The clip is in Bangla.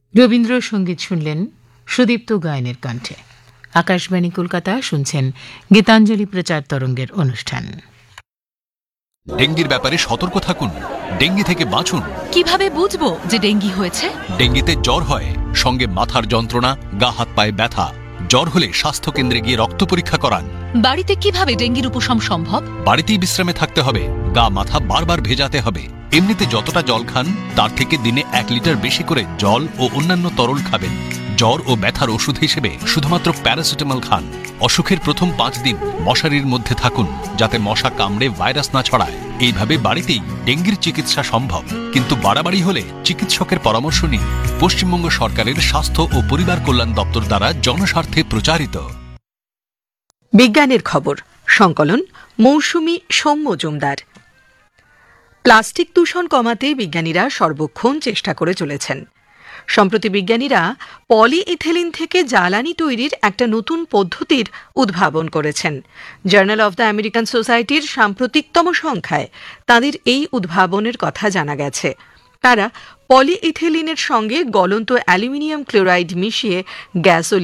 রবীন্দ্রসঙ্গীত শুনলেন সুদীপ্ত গায়নের কণ্ঠে। আকাশবাণী কলকাতা, শুনছেন গীতাঞ্জলি প্রচার তরঙ্গের অনুষ্ঠান। ডেঙ্গির ব্যাপারে সতর্ক থাকুন, ডেঙ্গি থেকে বাঁচুন। কিভাবে বুঝবো যে ডেঙ্গি হয়েছে? ডেঙ্গিতে জ্বর হয়, সঙ্গে মাথার যন্ত্রণা, গা হাত পায়ে ব্যথা। জ্বর হলে স্বাস্থ্য কেন্দ্রে গিয়ে রক্ত পরীক্ষা করান। বাড়িতে কিভাবে ডেঙ্গির উপশম সম্ভব? বাড়িতেই বিশ্রামে থাকতে হবে, গা মাথা বারবার ভেজাতে হবে। এমনিতে যতটা জল খান তার থেকে দিনে 1 লিটার বেশি করে জল ও অন্যান্য তরল খাবেন। জ্বর ও ব্যথার ওষুধ হিসেবে শুধুমাত্র প্যারাসিটামল খান। অসুখের প্রথম 5 দিন মশারির মধ্যে থাকুন, যাতে মশা কামড়ে ভাইরাস না ছড়ায়। এইভাবে বাড়িতেই ডেঙ্গির চিকিৎসা সম্ভব, কিন্তু বাড়াবাড়ি হলে চিকিৎসকের পরামর্শ নিন। পশ্চিমবঙ্গ সরকারের স্বাস্থ্য ও পরিবার কল্যাণ দপ্তর দ্বারা জনস্বার্থে প্রচারিত। বিজ্ঞানের খবর, সংকলন মৌসুমী সৌম্য জমদার। প্লাস্টিক দূষণ কমাতে বিজ্ঞানীরা সর্বক্ষণ চেষ্টা করে চলেছেন। সম্প্রতি বিজ্ঞানীরা পলিইথিলিন থেকে জ্বালানি তৈরির একটা নতুন পদ্ধতির উদ্ভাবন করেছেন। জার্নাল অফ দ্য আমেরিকান সোসাইটির সাম্প্রতিকতম সংখ্যায় তাদের এই উদ্ভাবনের কথা জানা গেছে। তারা পলিইথিলিনের সঙ্গে গলন্ত অ্যালুমিনিয়াম ক্লোরাইড মিশিয়ে গ্যাসোলিন